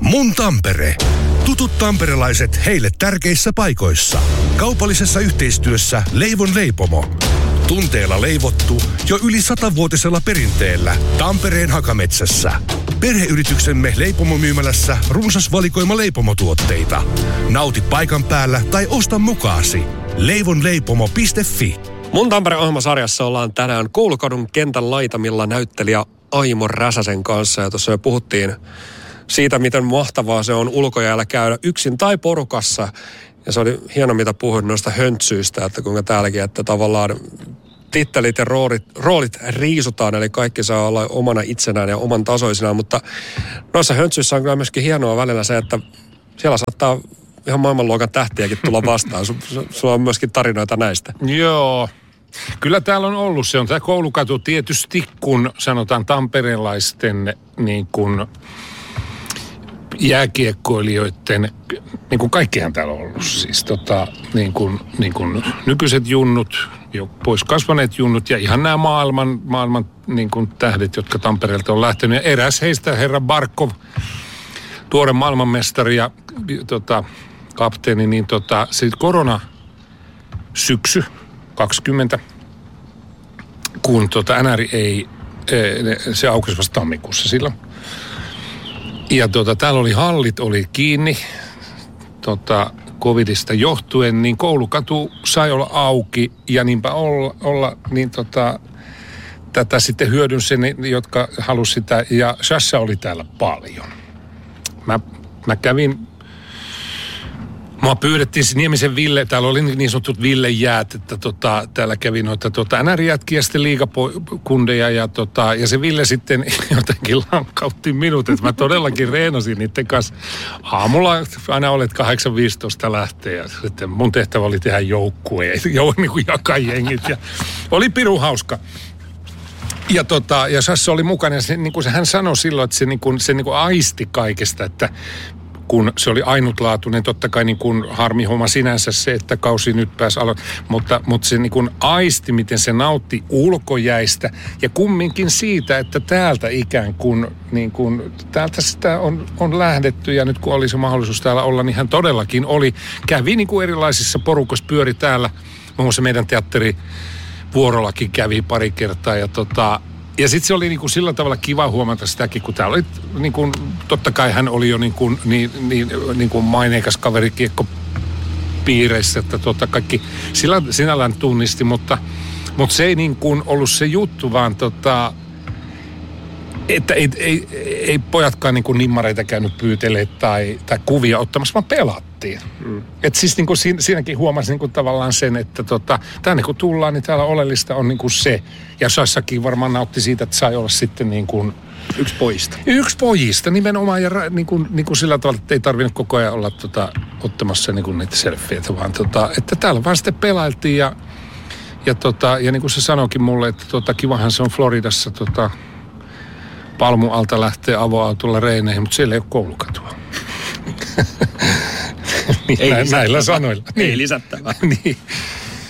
Mun Tampere. Tutut tamperelaiset heille tärkeissä paikoissa. Kaupallisessa yhteistyössä Leivon leipomo. Tunteella leivottu jo yli 100-vuotisella perinteellä Tampereen Hakametsässä. Perheyrityksemme leipomomyymälässä runsas valikoima leipomotuotteita. Nauti paikan päällä tai osta mukaasi. leivonleipomo.fi. Mun Tampere-ohjelmasarjassa ollaan tänään Koulukadun kentän laitamilla näyttelijä Aimo Räsäsen kanssa. Ja tuossa jo puhuttiin siitä, miten mahtavaa se on ulkojäällä käydä yksin tai porukassa. Ja se oli hieno, mitä puhuit noista höntsyistä, että kuinka täälläkin, että tavallaan tittelit ja roolit riisutaan, eli kaikki saa olla omana itsenään ja oman tasoisinaan. Mutta noissa höntsyissä on kyllä myöskin hienoa välillä se, että siellä saattaa ihan maailmanluokan tähtiäkin tulla vastaan. Sulla on myöskin tarinoita näistä. Joo. Kyllä täällä on ollut. Se on tämä Koulukatu tietysti, kun sanotaan tamperelaisten niin kuin jääkiekkoilijoiden, niin kuin kaikkihan täällä on ollut. Siis niin kuin nykyiset junnut, jo pois kasvaneet junnut ja ihan nämä maailman niin kuin tähdet, jotka Tampereelta on lähtenyt. Ja eräs heistä, herra Barkov, tuore maailmanmestari ja kapteeni, niin se korona syksy 20, kun NR se aukesi vasta tammikuussa silloin. Ja täällä oli hallit kiinni covidista johtuen, niin Koulukatu sai olla auki ja niinpä olla niin tätä sitten hyödynsi ne, jotka halusi sitä, ja Sassa oli täällä paljon. Mä kävin, mua pyydettiin Niemisen Ville, täällä oli niin sanotut Ville-jäät, että täällä kävi noita NR-jätkiä, sitten liigakundeja ja se Ville sitten jotenkin lankautti minut, että mä todellakin reenasin niiden kanssa. Aamulla aina olet 8.15 lähtee ja sitten mun tehtävä oli tehdä joukkueen, niin kuin jakaa jengit ja oli pirun hauska. Ja Sassa oli mukana ja se, niin kuin hän sanoi silloin, että se aisti kaikesta, että kun se oli ainutlaatuinen, totta kai niin kuin harmi homma sinänsä se, että kausi nyt pääsi mutta se niin kuin aisti, miten se nautti ulkojäistä ja kumminkin siitä, että täältä ikään kuin, niin kuin täältä sitä on lähdetty ja nyt kun oli se mahdollisuus täällä olla, niin hän todellakin kävi niin kuin erilaisissa porukoissa, pyöri täällä, muun muassa meidän teatterivuorollakin kävi pari kertaa ja sitten se oli niin kuin sillä tavalla kiva huomata sitäkin, kun täällä oli niin kuin, totta kai hän oli jo niin kuin maineikas kaveri kiekkopiireissä, että kaikki sinällään tunnisti, mutta se ei niin kuin ollut se juttu, vaan että ei pojatkaan niin kuin nimmareita käynyt pyytelemään tai kuvia ottamassa, vaan pelattiin. Että siis niin kuin siinäkin huomasin niin kuin tavallaan sen, että tänne kun tullaan, niin täällä oleellista on niin kuin se. Ja Sassakin varmaan nautti siitä, että sai olla sitten niin kuin yksi pojista nimenomaan ja niin kuin sillä tavalla, että ei tarvinnut koko ajan olla ottamassa niin kuin niitä selfieitä, vaan että täällä vaan sitten pelailtiin ja niin kuin se sanoikin mulle, että kivahan se on Floridassa Palmun alta lähtee avoautolla reineihin, mutta siellä ei ole Koulukatua. Niin, näillä sanoilla. Ei lisättävää. Niin.